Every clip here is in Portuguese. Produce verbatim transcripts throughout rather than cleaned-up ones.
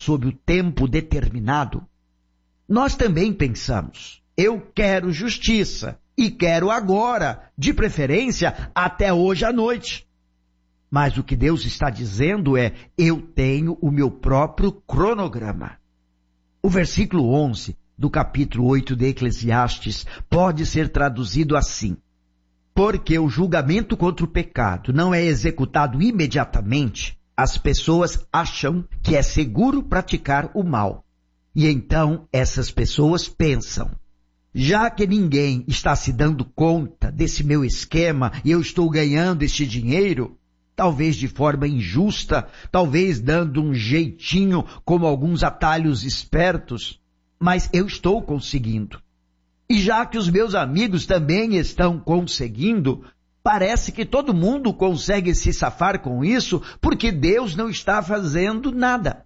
sob o tempo determinado? Nós também pensamos, eu quero justiça e quero agora, de preferência até hoje à noite. Mas o que Deus está dizendo é, eu tenho o meu próprio cronograma. O versículo onze do capítulo oito de Eclesiastes pode ser traduzido assim: porque o julgamento contra o pecado não é executado imediatamente, as pessoas acham que é seguro praticar o mal. E então essas pessoas pensam, já que ninguém está se dando conta desse meu esquema e eu estou ganhando este dinheiro, talvez de forma injusta, talvez dando um jeitinho como alguns atalhos espertos, mas eu estou conseguindo. E já que os meus amigos também estão conseguindo, parece que todo mundo consegue se safar com isso porque Deus não está fazendo nada.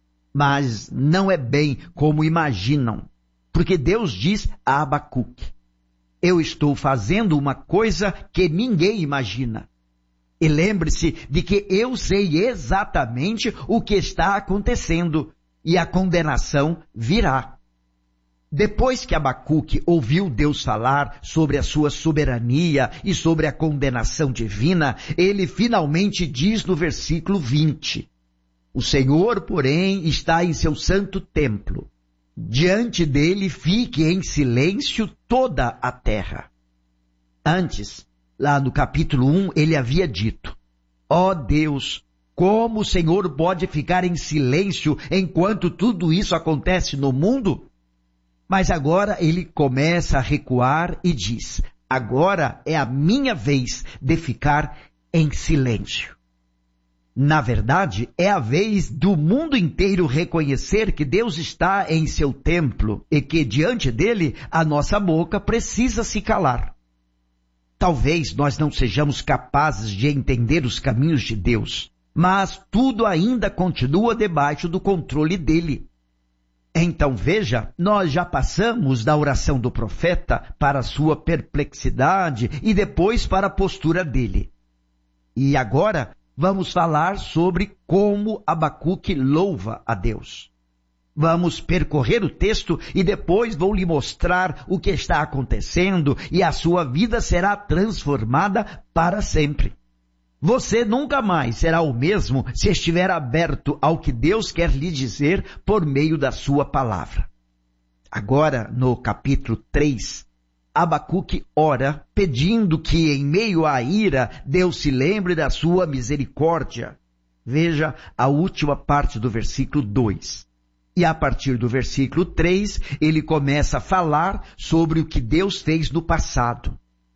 Mas não é bem como imaginam, porque Deus diz a Abacuque, eu estou fazendo uma coisa que ninguém imagina. E lembre-se de que eu sei exatamente o que está acontecendo e a condenação virá. Depois que Abacuque ouviu Deus falar sobre a sua soberania e sobre a condenação divina, ele finalmente diz no versículo vinte, o Senhor, porém, está em seu santo templo. Diante dele fique em silêncio toda a terra. Antes, lá no capítulo um, ele havia dito, ó Deus, como o Senhor pode ficar em silêncio enquanto tudo isso acontece no mundo? Mas agora ele começa a recuar e diz, agora é a minha vez de ficar em silêncio. Na verdade, é a vez do mundo inteiro reconhecer que Deus está em seu templo e que diante dele a nossa boca precisa se calar. Talvez nós não sejamos capazes de entender os caminhos de Deus, mas tudo ainda continua debaixo do controle dele. Então veja, nós já passamos da oração do profeta para a sua perplexidade e depois para a postura dele. E agora vamos falar sobre como Abacuque louva a Deus. Vamos percorrer o texto e depois vou lhe mostrar o que está acontecendo e a sua vida será transformada para sempre. Você nunca mais será o mesmo se estiver aberto ao que Deus quer lhe dizer por meio da sua palavra. Agora, no capítulo três, Abacuque ora pedindo que em meio à ira Deus se lembre da sua misericórdia. Veja a última parte do versículo dois. E a partir do versículo três, ele começa a falar sobre o que Deus fez no passado.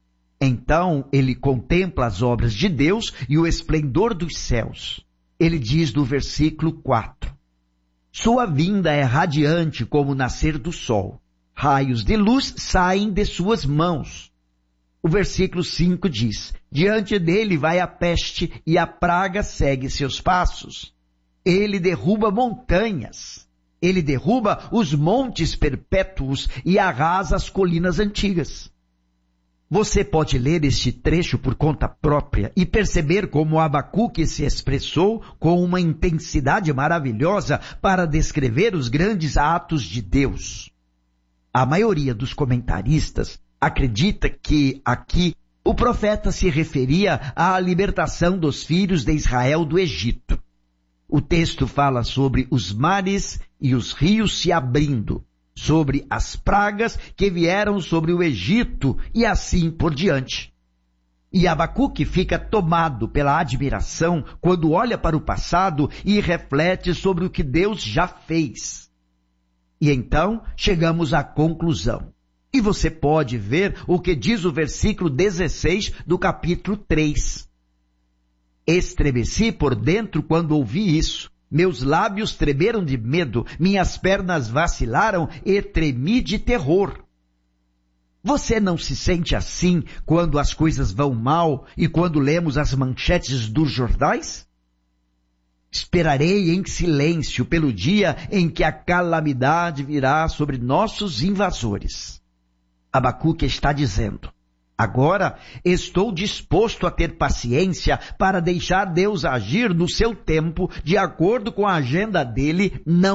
Então, ele contempla as obras de Deus e o esplendor dos céus. Ele diz no versículo quatro, sua vinda é radiante como o nascer do sol. Raios de luz saem de suas mãos. O versículo cinco diz, diante dele vai a peste e a praga segue seus passos. Ele derruba montanhas. Ele derruba os montes perpétuos e arrasa as colinas antigas. Você pode ler este trecho por conta própria e perceber como Abacuque se expressou com uma intensidade maravilhosa para descrever os grandes atos de Deus. A maioria dos comentaristas acredita que aqui o profeta se referia à libertação dos filhos de Israel do Egito. O texto fala sobre os mares e os rios se abrindo, sobre as pragas que vieram sobre o Egito e assim por diante. E Abacuque fica tomado pela admiração quando olha para o passado e reflete sobre o que Deus já fez. E então chegamos à conclusão. E você pode ver o que diz o versículo dezesseis do capítulo três. Estremeci por dentro quando ouvi isso. Meus lábios tremeram de medo, minhas pernas vacilaram e tremi de terror. Você não se sente assim quando as coisas vão mal e quando lemos as manchetes dos jornais? Esperarei em silêncio pelo dia em que a calamidade virá sobre nossos invasores. Abacuque está dizendo, agora estou disposto a ter paciência para deixar Deus agir no seu tempo, de acordo com a agenda dele, não